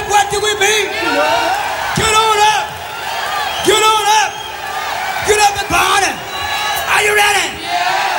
up, what do we mean? Get on up. Get on up. Get up and party. Are you ready?